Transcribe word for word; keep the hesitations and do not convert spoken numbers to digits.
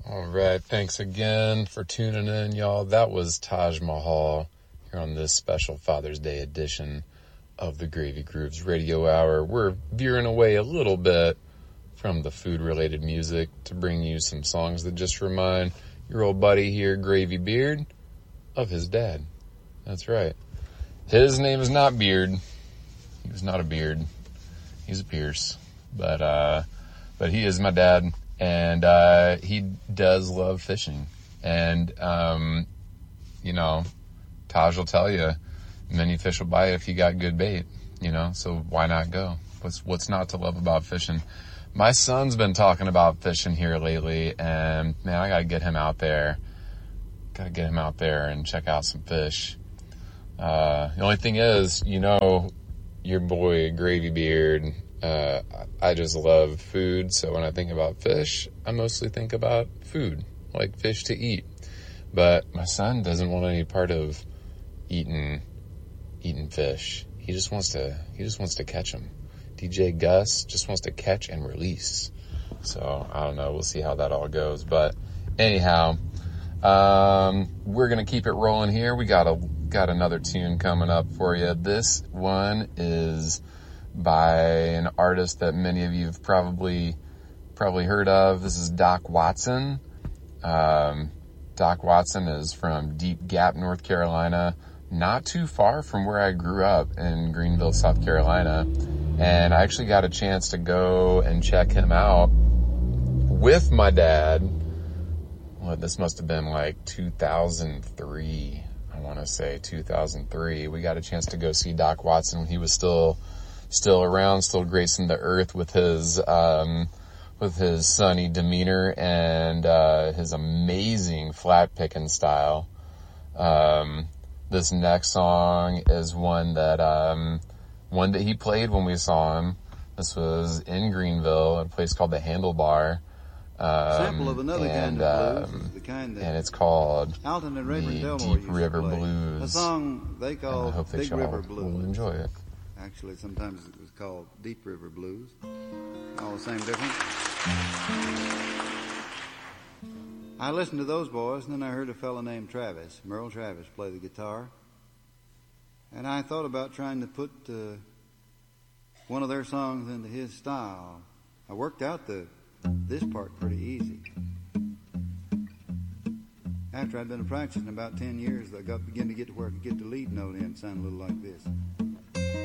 All right, thanks again for tuning in, y'all. That was Taj Mahal here on this special Father's Day edition of the Gravy Grooves Radio Hour. We're veering away a little bit from the food-related music to bring you some songs that just remind your old buddy here, Gravy Beard, of his dad. That's right. His name is not Beard. He was not a beard. He's a Pierce. But, uh, but he is my dad. And, uh, he does love fishing. And, um, you know, Taj will tell you, many fish will bite if you got good bait, you know, so why not go? What's, what's not to love about fishing? My son's been talking about fishing here lately, and man, I gotta get him out there. Gotta get him out there and check out some fish. Uh, the only thing is, you know, your boy Gravy Beard, uh, I just love food, so when I think about fish, I mostly think about food, like fish to eat. But my son doesn't want any part of eating, eating fish. He just wants to, he just wants to catch them. D J Gus just wants to catch and release. So, I don't know, we'll see how that all goes. But anyhow, um, we're gonna keep it rolling here. We got a, got another tune coming up for you. This one is by an artist that many of you have probably, probably heard of. This is Doc Watson. Um, Doc Watson is from Deep Gap, North Carolina, not too far from where I grew up in Greenville, South Carolina. And I actually got a chance to go and check him out with my dad. Well, this must have been like two thousand three. I want to say two thousand three. We got a chance to go see Doc Watson when he was still, still around, still gracing the earth with his, um, with his sunny demeanor and, uh, his amazing flat picking style. Um, this next song is one that, um, one that he played when we saw him. This was in Greenville, at a place called the Handlebar. Um, Sample of another and, kind of um, blues is the kind that and it's called Alton and Rayburn the Delmore Deep used to River play. Blues. A song they And call I hope that Big y'all River Blues. will enjoy it. Actually, sometimes it was called Deep River Blues. All the same difference. I listened to those boys, and then I heard a fellow named Travis, Merle Travis, play the guitar. And I thought about trying to put uh, one of their songs into his style. I worked out the this part pretty easy. After I'd been practicing about ten years, I got began to get to where I could get the lead note in, sound a little like this.